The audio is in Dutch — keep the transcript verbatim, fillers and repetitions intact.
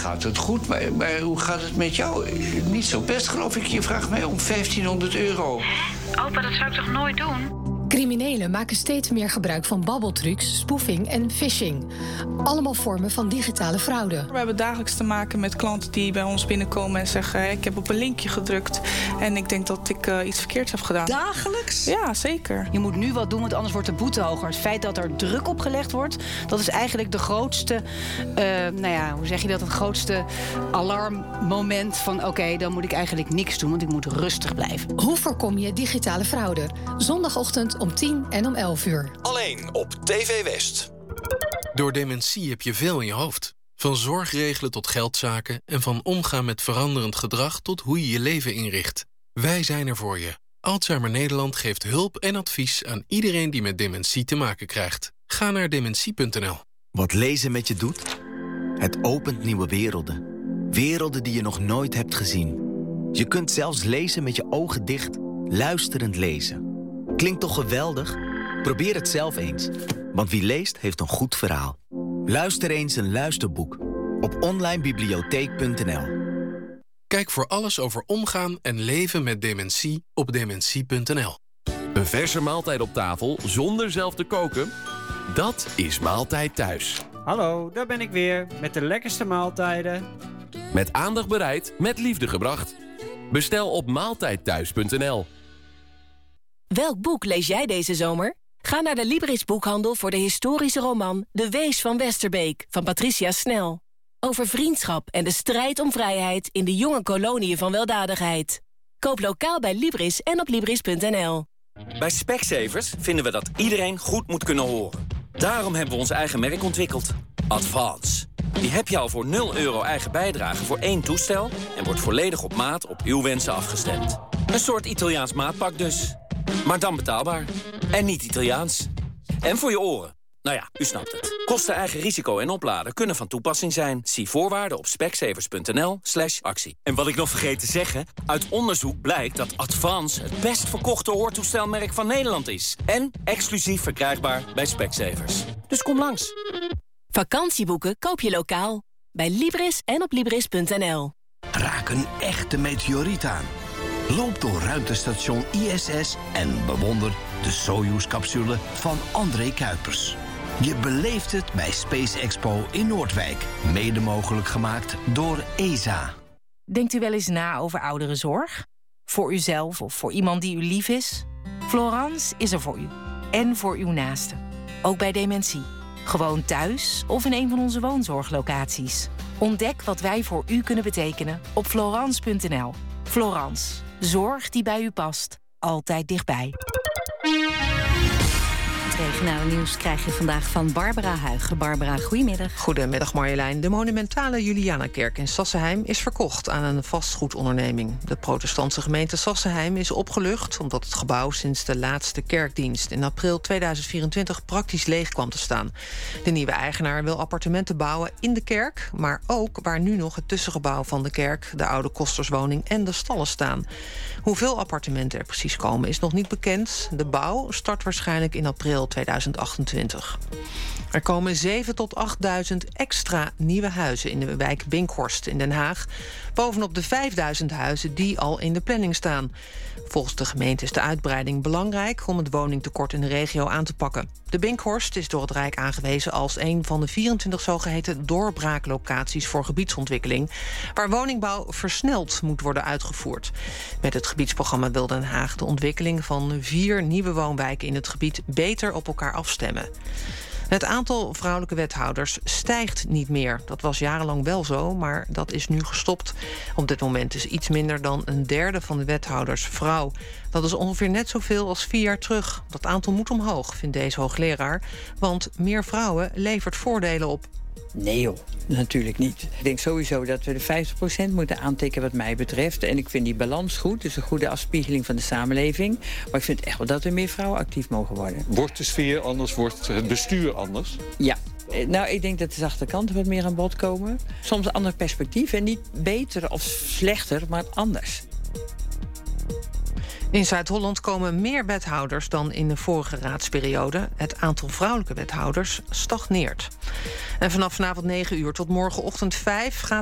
gaat het goed, maar, maar hoe gaat het met jou? Niet zo best, geloof ik. Je vraagt mij om vijftienhonderd euro. Opa, dat zou ik toch nooit doen? Criminelen maken steeds meer gebruik van babbeltrucs, spoofing en phishing. Allemaal vormen van digitale fraude. We hebben dagelijks te maken met klanten die bij ons binnenkomen en zeggen: ik heb op een linkje gedrukt en ik denk dat ik uh, iets verkeerds heb gedaan. Dagelijks? Ja, zeker. Je moet nu wat doen, want anders wordt de boete hoger. Het feit dat er druk op gelegd wordt, dat is eigenlijk de grootste, uh, nou ja, hoe zeg je dat, het grootste alarmmoment van oké, okay, dan moet ik eigenlijk niks doen, want ik moet rustig blijven. Hoe voorkom je digitale fraude? Zondagochtend om tien en om elf uur. Alleen op T V West. Door dementie heb je veel in je hoofd. Van zorgregelen tot geldzaken en van omgaan met veranderend gedrag tot hoe je je leven inricht. Wij zijn er voor je. Alzheimer Nederland geeft hulp en advies aan iedereen die met dementie te maken krijgt. Ga naar dementie punt n l. Wat lezen met je doet? Het opent nieuwe werelden. Werelden die je nog nooit hebt gezien. Je kunt zelfs lezen met je ogen dicht, luisterend lezen. Klinkt toch geweldig? Probeer het zelf eens. Want wie leest, heeft een goed verhaal. Luister eens een luisterboek op online bibliotheek punt n l. Kijk voor alles over omgaan en leven met dementie op dementie punt n l. Een verse maaltijd op tafel zonder zelf te koken? Dat is Maaltijd Thuis. Hallo, daar ben ik weer met de lekkerste maaltijden. Met aandacht bereid, met liefde gebracht. Bestel op maaltijd thuis punt n l. Welk boek lees jij deze zomer? Ga naar de Libris boekhandel voor de historische roman De Wees van Westerbeek van Patricia Snel. Over vriendschap en de strijd om vrijheid in de jonge koloniën van weldadigheid. Koop lokaal bij Libris en op libris punt n l. Bij Specsavers vinden we dat iedereen goed moet kunnen horen. Daarom hebben we ons eigen merk ontwikkeld. Advance. Die heb je al voor nul euro eigen bijdrage voor één toestel en wordt volledig op maat op uw wensen afgestemd. Een soort Italiaans maatpak dus. Maar dan betaalbaar. En niet Italiaans. En voor je oren. Nou ja, u snapt het. Kosten, eigen risico en opladen kunnen van toepassing zijn. Zie voorwaarden op specsavers punt n l slash actie. En wat ik nog vergeet te zeggen, uit onderzoek blijkt dat Advance het best verkochte hoortoestelmerk van Nederland is. En exclusief verkrijgbaar bij Specsavers. Dus kom langs. Vakantieboeken koop je lokaal. Bij Libris en op libris punt n l. Raak een echte meteoriet aan. Loop door ruimtestation I S S en bewonder de Soyuz-capsule van André Kuipers. Je beleeft het bij Space Expo in Noordwijk. Mede mogelijk gemaakt door E S A. Denkt u wel eens na over ouderenzorg? Voor uzelf of voor iemand die u lief is? Florence is er voor u. En voor uw naasten. Ook bij dementie. Gewoon thuis of in een van onze woonzorglocaties. Ontdek wat wij voor u kunnen betekenen op florence punt n l. Florence. Zorg die bij u past. Altijd dichtbij. Het regionale nieuws krijg je vandaag van Barbara Huigen. Barbara, goedemiddag. Goedemiddag Marjolein. De monumentale Julianakerk in Sassenheim is verkocht aan een vastgoedonderneming. De protestantse gemeente Sassenheim is opgelucht omdat het gebouw sinds de laatste kerkdienst in april tweeduizend vierentwintig praktisch leeg kwam te staan. De nieuwe eigenaar wil appartementen bouwen in de kerk, maar ook waar nu nog het tussengebouw van de kerk, de oude kosterswoning en de stallen staan. Hoeveel appartementen er precies komen is nog niet bekend. De bouw start waarschijnlijk in april tweeduizend achtentwintig. Er komen zeven tot achtduizend extra nieuwe huizen in de wijk Binkhorst in Den Haag, bovenop de vijfduizend huizen die al in de planning staan. Volgens de gemeente is de uitbreiding belangrijk om het woningtekort in de regio aan te pakken. De Binkhorst is door het Rijk aangewezen als een van de vierentwintig zogeheten doorbraaklocaties voor gebiedsontwikkeling, waar woningbouw versneld moet worden uitgevoerd. Met het gebiedsprogramma wil Den Haag de ontwikkeling van vier nieuwe woonwijken in het gebied beter op elkaar afstemmen. Het aantal vrouwelijke wethouders stijgt niet meer. Dat was jarenlang wel zo, maar dat is nu gestopt. Op dit moment is iets minder dan een derde van de wethouders vrouw. Dat is ongeveer net zoveel als vier jaar terug. Dat aantal moet omhoog, vindt deze hoogleraar. Want meer vrouwen levert voordelen op. Nee joh, natuurlijk niet. Ik denk sowieso dat we de vijftig procent moeten aantikken wat mij betreft. En ik vind die balans goed, dus een goede afspiegeling van de samenleving. Maar ik vind echt wel dat er meer vrouwen actief mogen worden. Wordt de sfeer anders, wordt het bestuur anders? Ja. Nou, ik denk dat de zachte kanten wat meer aan bod komen. Soms een ander perspectief en niet beter of slechter, maar anders. In Zuid-Holland komen meer wethouders dan in de vorige raadsperiode. Het aantal vrouwelijke wethouders stagneert. En vanaf vanavond negen uur tot morgenochtend vijf gaat